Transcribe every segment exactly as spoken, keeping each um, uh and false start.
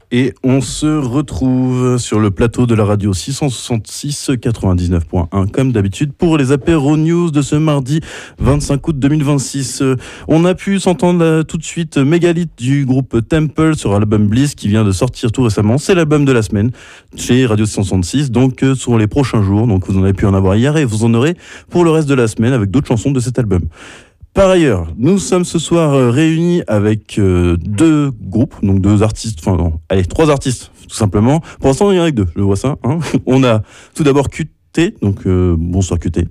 Et on se retrouve sur le plateau de la radio six cent soixante-six quatre-vingt-dix-neuf point un comme d'habitude pour les apéros news de ce mardi vingt-cinq août deux mille vingt-six. On a pu s'entendre là, tout de suite Mégalithe du groupe Temple sur l'album Bliss qui vient de sortir tout récemment. C'est l'album de la semaine chez Radio six cent soixante-six, donc euh, sur les prochains jours. Donc vous en avez pu en avoir hier et vous en aurez pour le reste de la semaine avec d'autres chansons de cet album. Par ailleurs, nous sommes ce soir euh, réunis avec euh, deux groupes, donc deux artistes, enfin non, allez, trois artistes, tout simplement. Pour l'instant, il y en a que deux, je vois ça. Hein. On a tout d'abord Q T, donc euh, bonsoir Q T.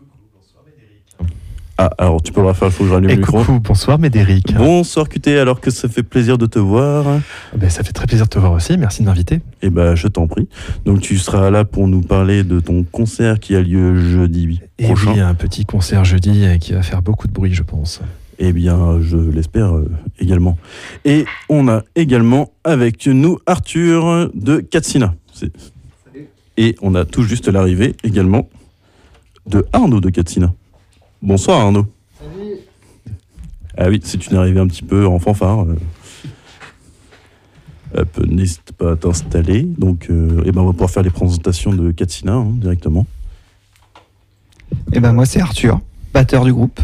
Ah, alors tu peux le refaire, il faut que je rallume Et le micro. coucou, bonsoir Médéric. Bonsoir Q T, alors que ça fait plaisir de te voir. Ben, ça fait très plaisir de te voir aussi, merci de m'inviter. Eh ben, je t'en prie. Donc tu seras là pour nous parler de ton concert qui a lieu jeudi Et prochain. oui, un petit concert jeudi qui va faire beaucoup de bruit, je pense. Eh bien, je l'espère euh, également. Et on a également avec nous Arthur de Katsina. C'est... Et on a tout juste l'arrivée également de Arnaud de Katsina. Bonsoir Arnaud. Salut. Ah oui, c'est une arrivée un petit peu en fanfare. Euh... Hop, n'hésite pas à t'installer. Donc, euh, eh ben, on va pouvoir faire les présentations de Katsina hein, directement. Et ben moi c'est Arthur, batteur du groupe.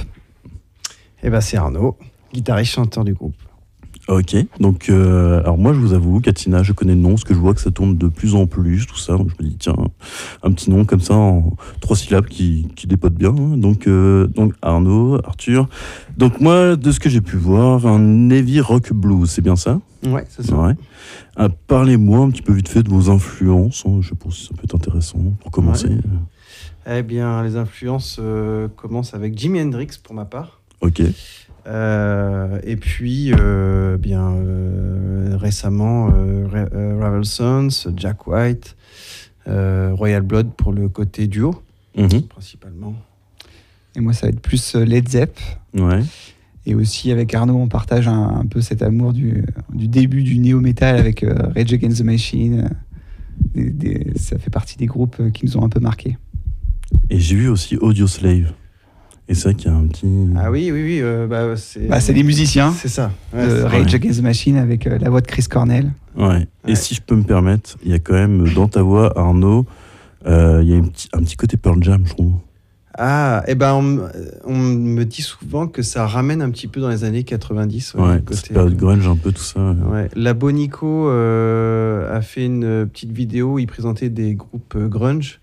Et ben c'est Arnaud, guitariste chanteur du groupe. Ok, donc euh, alors moi je vous avoue, Katsina, je connais le nom, parce que je vois que ça tourne de plus en plus, tout ça, donc je me dis tiens, un petit nom comme ça en trois syllabes qui, qui dépote bien, hein. donc, euh, donc Arnaud, Arthur, donc moi de ce que j'ai pu voir, un heavy rock blues, c'est bien ça ? Ouais, c'est ça. Ouais. Euh, parlez-moi un petit peu vite fait de vos influences, hein, je pense que ça peut être intéressant pour commencer. Ouais. Eh bien les influences euh, commencent avec Jimi Hendrix pour ma part. Ok. Euh, et puis, euh, bien euh, récemment, euh, euh, Ravel Sons, Jack White, euh, Royal Blood pour le côté duo, Mmh. principalement. Et moi, ça va être plus Led Zepp. Ouais. Et aussi, avec Arnaud, on partage un, un peu cet amour du, du début du néo-metal avec euh, Rage Against the Machine. Des, des, ça fait partie des groupes qui nous ont un peu marqués. Et j'ai vu aussi Audioslave. Et c'est vrai qu'il y a un petit... Ah oui, oui, oui. Euh, bah, c'est... Bah, c'est des musiciens C'est ça. Ouais, de c'est Rage vrai. Against the Machine avec euh, la voix de Chris Cornell. Ouais. Et Ouais. si je peux me permettre, il y a quand même dans ta voix, Arnaud, euh, il y a une petit, un petit côté Pearl Jam, je trouve. Ah, et ben on, m- on me dit souvent que ça ramène un petit peu dans les années quatre-vingt-dix. Ouais, Ouais, le côté- cette période grunge, un peu tout ça. Ouais. Ouais. La Bonico euh, a fait une petite vidéo où il présentait des groupes euh, grunge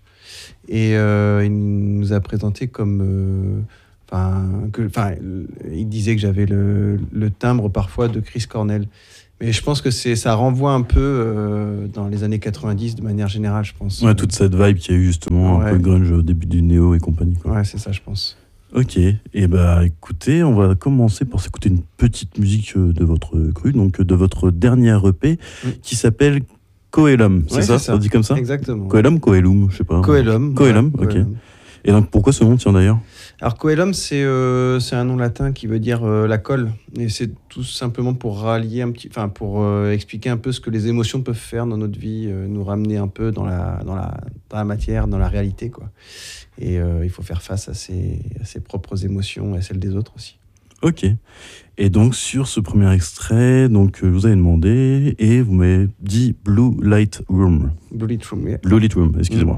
et euh, il nous a présenté comme. euh, Enfin, que, enfin, il disait que j'avais le, le timbre parfois de Chris Cornell. Mais je pense que c'est, ça renvoie un peu euh, dans les années quatre-vingt-dix de manière générale, je pense. Ouais, toute cette vibe qu'il y a eu justement, un Ouais. peu de grunge au début du néo et compagnie. Quoi. Ouais, c'est ça, je pense. Ok, et bah écoutez, on va commencer par s'écouter une petite musique euh, de votre cru, donc euh, de votre dernière E P Mm. qui s'appelle Coelum, c'est Ouais, ça, c'est ça. On dit comme ça Exactement. Coelum, Coelum, je sais pas. Coelum. Coelum, ouais, ok. Coelum. Et donc pourquoi ce nom, tiens d'ailleurs? Alors coelum, c'est euh, c'est un nom latin qui veut dire euh, la colle, et c'est tout simplement pour rallier un petit, enfin pour euh, expliquer un peu ce que les émotions peuvent faire dans notre vie, euh, nous ramener un peu dans la dans la dans la matière, dans la réalité quoi. Et euh, il faut faire face à ses, à ses propres émotions et à celles des autres aussi. Ok. Et donc sur ce premier extrait, donc euh, je vous avez demandé et vous m'avez dit Blue Light Room. Blue Light Room, yeah. Blue Light Room, excusez-moi.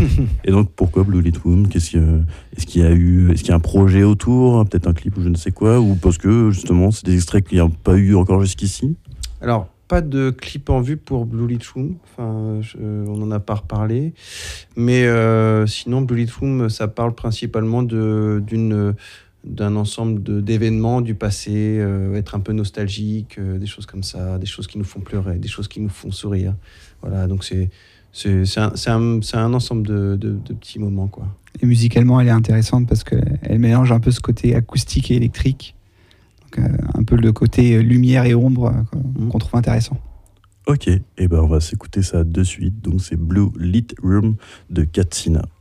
Et donc pourquoi Blue Light Room? Qu'est-ce que, est-ce qu'il y a eu, est-ce qu'il y a un projet autour, peut-être un clip ou je ne sais quoi, ou parce que justement c'est des extraits qu'il n'y a pas eu encore jusqu'ici? Alors, pas de clip en vue pour Blue Light Room, enfin, je- on n'en a pas reparlé. Mais euh, sinon, Blue Light Room, ça parle principalement de, d'une, d'un ensemble de, d'événements du passé, euh, être un peu nostalgique, euh, des choses comme ça, des choses qui nous font pleurer, des choses qui nous font sourire. Voilà, donc c'est, c'est, c'est, un, c'est, un, c'est un ensemble de, de, de petits moments, quoi. Et musicalement, elle est intéressante parce qu'elle mélange un peu ce côté acoustique et électrique. Donc, euh, un peu le côté euh, lumière et ombre euh, qu'on, qu'on trouve intéressant. Ok, et ben on va s'écouter ça de suite. Donc c'est Blue Light Room de Katsina.